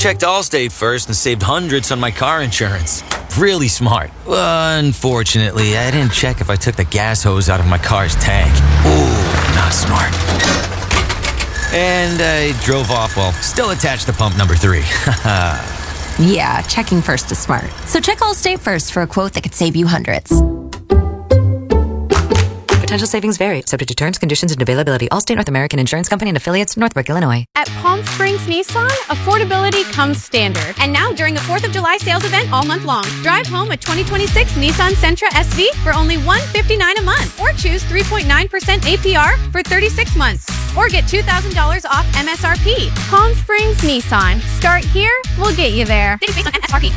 checked Allstate first and saved hundreds on my car insurance. Really smart. Unfortunately, I didn't check if I took the gas hose out of my car's tank. Ooh, not smart. And I drove off while still attached to pump number 3. Yeah, checking first is smart. So check Allstate first for a quote that could save you hundreds. Potential savings vary, subject to terms, conditions, and availability. Allstate North American Insurance Company and affiliates, Northbrook, Illinois. At Palm Springs Nissan, affordability comes standard. And now during the 4th of July sales event all month long, drive home a 2026 Nissan Sentra SV for only $159 a month. Or choose 3.9% APR for 36 months. Or get $2,000 off MSRP. Palm Springs Nissan. Start here, we'll get you there. Based on MSRP.